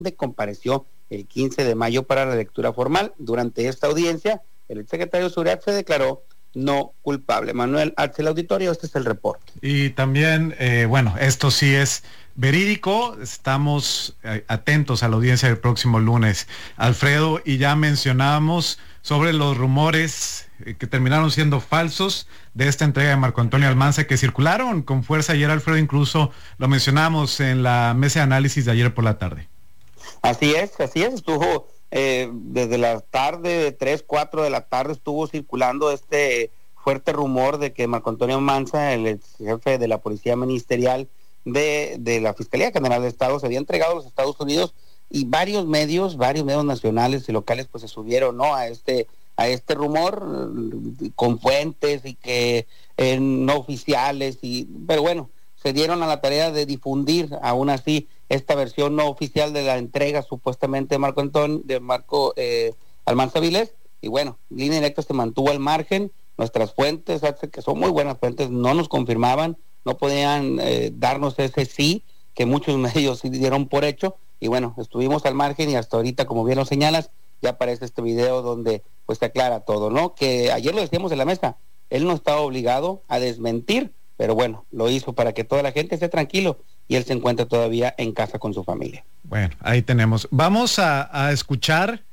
compareció el 15 de mayo para la lectura formal. Durante esta audiencia, el exsecretario Surriat se declaró no culpable. Manuel Axel Auditorio, este es el reporte. Y también, bueno, esto sí es verídico, estamos atentos a la audiencia del próximo lunes, Alfredo, y ya mencionábamos sobre los rumores que terminaron siendo falsos de esta entrega de Marco Antonio Almanza, que circularon con fuerza ayer, Alfredo, incluso lo mencionábamos en la mesa de análisis de ayer por la tarde. Así es, estuvo desde la tarde, de 3, 4 de la tarde, estuvo circulando este fuerte rumor de que Marco Antonio Almanza, el ex jefe de la Policía Ministerial de la Fiscalía General de Estado, se había entregado a los Estados Unidos, y varios medios nacionales y locales pues se subieron, ¿no?, a este rumor con fuentes y que no oficiales, pero bueno, se dieron a la tarea de difundir aún así esta versión no oficial de la entrega supuestamente de Marco Almanza Vilés. Y bueno, Línea Directa se mantuvo al margen. Nuestras fuentes, que son muy buenas fuentes, no nos confirmaban, no podían darnos ese sí que muchos medios sí dieron por hecho. Y bueno, estuvimos al margen, y hasta ahorita, como bien lo señalas, ya aparece este video donde pues se aclara todo, ¿no? Que ayer lo decíamos en la mesa, él no estaba obligado a desmentir, pero bueno, lo hizo para que toda la gente esté tranquilo y él se encuentra todavía en casa con su familia. Bueno, ahí tenemos. Vamos a escuchar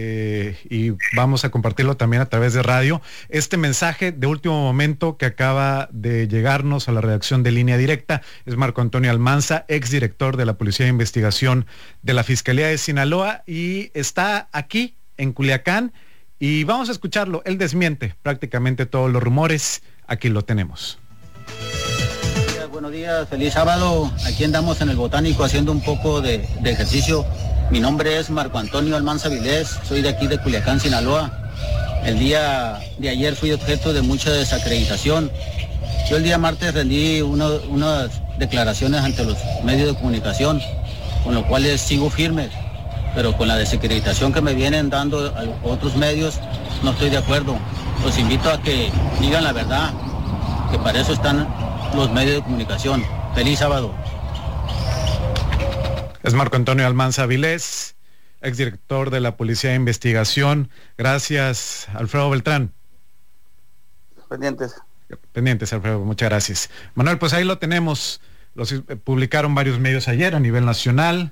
y vamos a compartirlo también a través de radio, este mensaje de último momento que acaba de llegarnos a la redacción de Línea Directa. Es Marco Antonio Almanza, exdirector de la Policía de Investigación de la Fiscalía de Sinaloa, y está aquí en Culiacán, y vamos a escucharlo. Él desmiente prácticamente todos los rumores. Aquí lo tenemos. Buenos días, feliz sábado. Aquí andamos en el Botánico haciendo un poco de ejercicio. Mi nombre es Marco Antonio Almanza Vilés, soy de aquí de Culiacán, Sinaloa. El día de ayer fui objeto de mucha desacreditación. Yo el día martes rendí unas declaraciones ante los medios de comunicación, con lo cual sigo firme, pero con la desacreditación que me vienen dando a otros medios no estoy de acuerdo. Los invito a que digan la verdad, que para eso están los medios de comunicación. Feliz sábado. Es Marco Antonio Almanza Vilés, exdirector de la Policía de Investigación. Gracias, Alfredo Beltrán. Pendientes, Alfredo, muchas gracias. Manuel, pues ahí lo tenemos. Publicaron varios medios ayer a nivel nacional.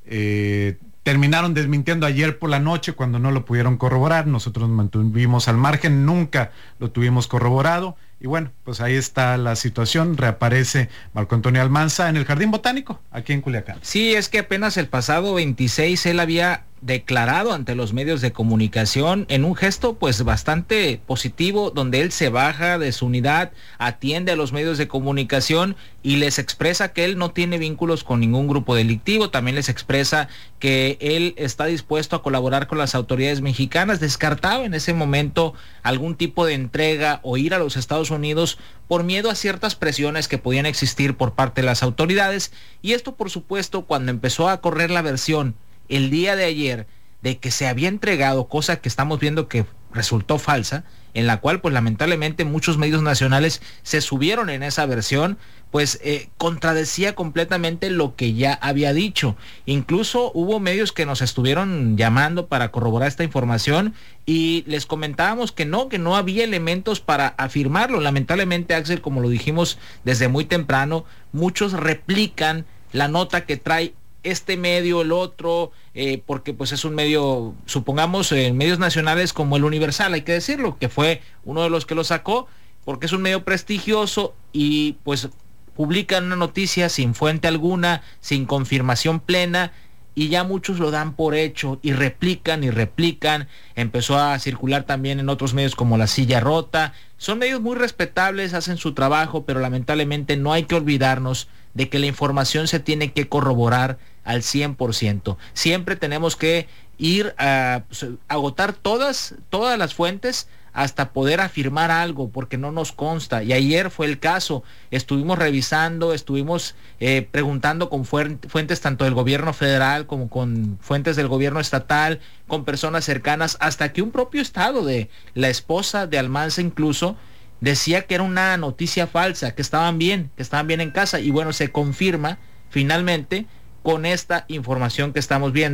Terminaron desmintiendo ayer por la noche cuando no lo pudieron corroborar. Nosotros nos mantuvimos al margen, nunca lo tuvimos corroborado. Y bueno, pues ahí está la situación. Reaparece Marco Antonio Almanza en el Jardín Botánico, aquí en Culiacán. Sí, es que apenas el pasado 26 él había declarado ante los medios de comunicación en un gesto pues bastante positivo, donde él se baja de su unidad, atiende a los medios de comunicación y les expresa que él no tiene vínculos con ningún grupo delictivo. También les expresa que él está dispuesto a colaborar con las autoridades mexicanas. Descartaba en ese momento algún tipo de entrega o ir a los Estados Unidos por miedo a ciertas presiones que podían existir por parte de las autoridades. Y esto, por supuesto, cuando empezó a correr la versión el día de ayer de que se había entregado, cosa que estamos viendo que resultó falsa, en la cual pues lamentablemente muchos medios nacionales se subieron en esa versión, pues contradecía completamente lo que ya había dicho. Incluso hubo medios que nos estuvieron llamando para corroborar esta información y les comentábamos que no había elementos para afirmarlo. Lamentablemente, Axel, como lo dijimos desde muy temprano, muchos replican la nota que trae este medio, el otro, porque pues es un medio, supongamos, en medios nacionales como el Universal, hay que decirlo, que fue uno de los que lo sacó, porque es un medio prestigioso y pues publican una noticia sin fuente alguna, sin confirmación plena, y ya muchos lo dan por hecho y replican. Empezó a circular también en otros medios como La Silla Rota. Son medios muy respetables, hacen su trabajo, pero lamentablemente no hay que olvidarnos de que la información se tiene que corroborar al 100%. Siempre tenemos que ir a agotar todas las fuentes hasta poder afirmar algo, porque no nos consta. Y ayer fue el caso. Estuvimos revisando, estuvimos preguntando con fuentes tanto del gobierno federal como con fuentes del gobierno estatal, con personas cercanas, hasta que un propio estado de la esposa de Almanza incluso decía que era una noticia falsa, que estaban bien en casa. Y bueno, se confirma finalmente con esta información que estamos viendo.